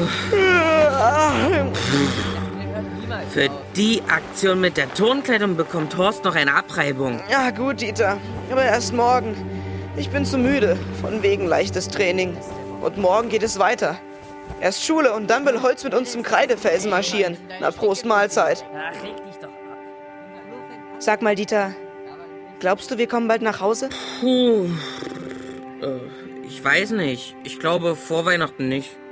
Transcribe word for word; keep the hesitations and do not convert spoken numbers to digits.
Für die Aktion mit der Turnkleidung bekommt Horst noch eine Abreibung. Ja, gut, Dieter. Aber erst morgen. Ich bin zu müde, von wegen leichtes Training. Und morgen geht es weiter. Erst Schule und dann will Holz mit uns zum Kreidefelsen marschieren. Na, Prost Mahlzeit. Sag mal, Dieter, glaubst du, wir kommen bald nach Hause? Puh. Äh, ich weiß nicht. Ich glaube, vor Weihnachten nicht.